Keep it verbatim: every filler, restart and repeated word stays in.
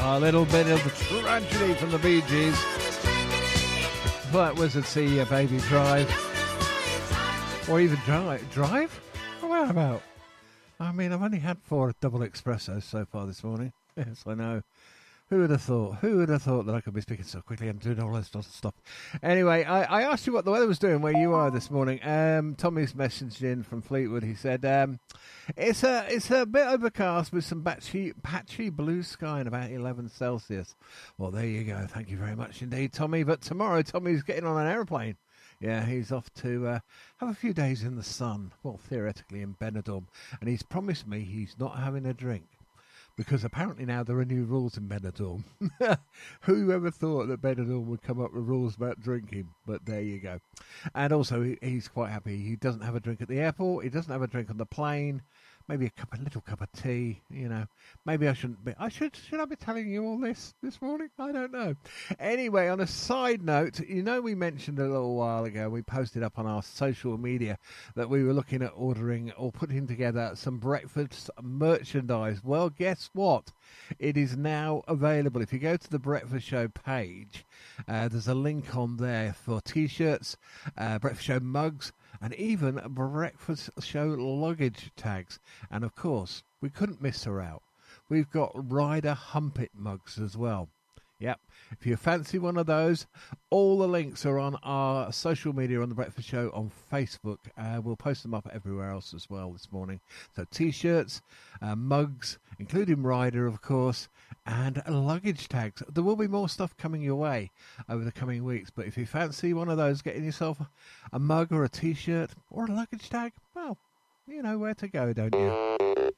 A little bit of the tragedy from the Bee Gees. But Wizard See a Baby Drive. Or even drive. Drive? What about? I mean, I've only had four double espressos so far this morning. Yes, I know. Who would have thought? Who would have thought that I could be speaking so quickly and doing all this sort of stuff? Anyway, I, I asked you what the weather was doing where you are this morning. Um, Tommy's messaged in from Fleetwood. He said um, it's a it's a bit overcast with some patchy, patchy blue sky and about eleven Celsius. Well, there you go. Thank you very much indeed, Tommy. But tomorrow, Tommy's getting on an aeroplane. Yeah, he's off to uh, have a few days in the sun. Well, theoretically in Benidorm, and he's promised me he's not having a drink. Because apparently now there are new rules in Benidorm. Whoever thought that Benidorm would come up with rules about drinking? But there you go. And also, he, he's quite happy. He doesn't have a drink at the airport. He doesn't have a drink on the plane. Maybe a cup, a little cup of tea, you know. Maybe I shouldn't be. I should. Should I be telling you all this this morning? I don't know. Anyway, on a side note, you know, we mentioned a little while ago. We posted up on our social media that we were looking at ordering or putting together some breakfast merchandise. Well, guess what? It is now available. If you go to the Breakfast Show page, uh, there's a link on there for T-shirts, uh, Breakfast Show mugs, and even Breakfast Show luggage tags. And of course, we couldn't miss her out. We've got Ryder Humpit mugs as well. Yep. If you fancy one of those, all the links are on our social media on The Breakfast Show on Facebook. Uh, we'll post them up everywhere else as well this morning. So T-shirts, uh, mugs, including Ryder, of course, and luggage tags. There will be more stuff coming your way over the coming weeks. But if you fancy one of those, getting yourself a mug or a T-shirt or a luggage tag, well, you know where to go, don't you?